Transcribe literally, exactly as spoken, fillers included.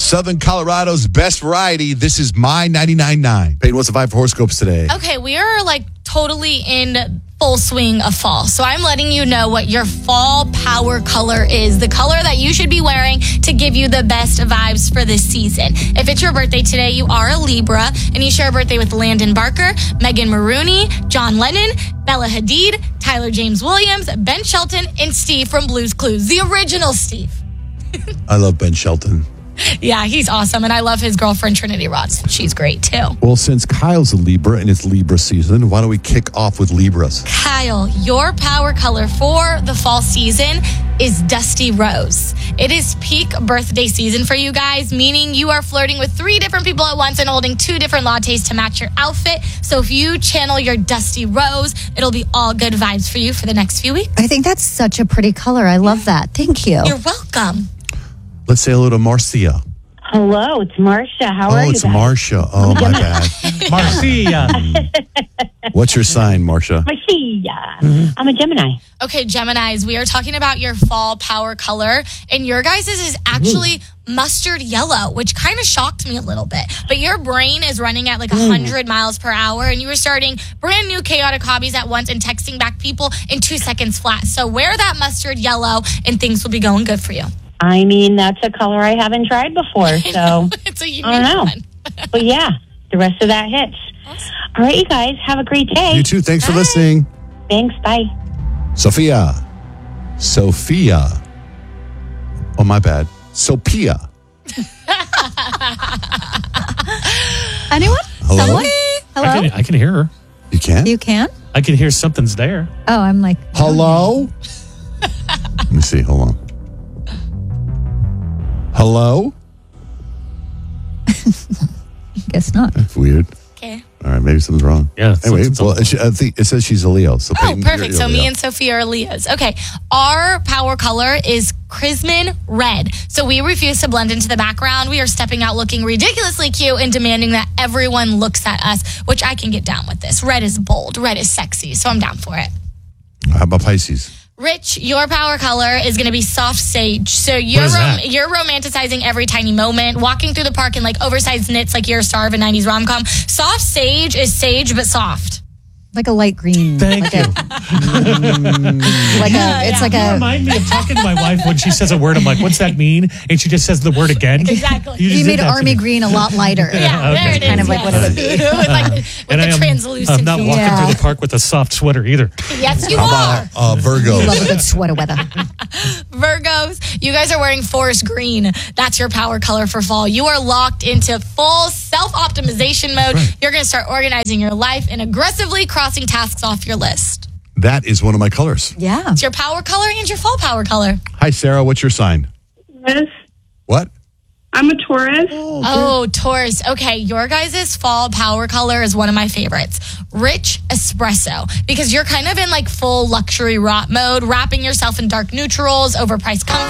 Southern Colorado's best variety. This is My ninety-nine point nine. Peyton, what's the vibe for horoscopes today? Okay, we are like totally in full swing of fall. So I'm letting you know what your fall power color is. The color that you should be wearing to give you the best vibes for this season. If it's your birthday today, you are a Libra and you share a birthday with Landon Barker, Megan Maroney, John Lennon, Bella Hadid, Tyler James Williams, Ben Shelton, and Steve from Blue's Clues. The original Steve. I love Ben Shelton. Yeah, he's awesome. And I love his girlfriend, Trinity Rods. She's great, too. Well, since Kyle's a Libra and it's Libra season, why don't we kick off with Libras? Kyle, your power color for the fall season is Dusty Rose. It is peak birthday season for you guys, meaning you are flirting with three different people at once and holding two different lattes to match your outfit. So if you channel your Dusty Rose, it'll be all good vibes for you for the next few weeks. I think that's such a pretty color. I love that. Thank you. You're welcome. Let's say hello to Marcia. Hello, it's Marcia. How oh, are you it's guys? Marcia. Oh, my bad. Marcia. What's your sign, Marcia? Marcia. Mm-hmm. I'm a Gemini. Okay, Geminis, we are talking about your fall power color, and your guys' is actually Ooh. mustard yellow, which kind of shocked me a little bit. But your brain is running at like one hundred mm. miles per hour, and you were starting brand new chaotic hobbies at once and texting back people in two seconds flat. So wear that mustard yellow, and things will be going good for you. I mean, that's a color I haven't tried before, so it's a unique I don't know. one. But yeah, the rest of that hits. Awesome. All right, you guys, have a great day. You too. Thanks Bye. for listening. Thanks. Bye. Sophia. Sophia. Oh, my bad. Sophia. Anyone? Hello? Someone? Hello? I can, I can hear her. You can? You can? I can hear something's there. Oh, I'm like... Hello? Let me see. Hold on. Hello? Guess not. That's weird. Okay. All right, maybe something's wrong. Yeah. Anyway, something's well, she, I think it says she's a Leo. So Oh, Peyton, perfect. you're- So you're a me Leo. and Sophia are Leos. Okay. Our power color is Chrisman Red. So we refuse to blend into the background. We are stepping out looking ridiculously cute and demanding that everyone looks at us, which I can get down with this. Red is bold. Red is sexy. So I'm down for it. How about Pisces? Rich, your power color is going to be soft sage. So you're is rom- that? you're romanticizing every tiny moment, walking through the park in like oversized knits like you're a star of a nineties rom-com. Soft sage is sage but soft. Like a light green. Thank like you. A, like a, it's like You a... remind me of talking to my wife when she says a word. I'm like, what's that mean? And she just says the word again. Exactly. You, just You did made that to army me. green a lot lighter. Yeah, okay. there it is. Kind of like yes. what it would be. with like, with And the I am, translucent I'm not feel. walking Yeah. through the park with a soft sweater either. Yes, you How are. about uh, Virgo? Love a good sweater weather. Virgos, you guys are wearing forest green. That's your power color for fall. You are locked into full self-optimization mode. Right. You're going to start organizing your life and aggressively crossing tasks off your list. That is one of my colors. Yeah. It's your power color and your fall power color. Hi, Sarah. What's your sign? Yes, What? I'm a Taurus. Oh, Taurus. Okay, your guys' fall power color is one of my favorites. Rich espresso. Because you're kind of in like full luxury rot mode, wrapping yourself in dark neutrals, overpriced comfort.